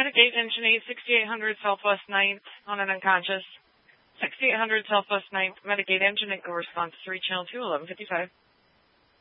Medicate engine 8, 6800 Southwest 9th on an unconscious. 6800 Southwest 9th, Medicate engine, echo response 3, channel 2, 1155.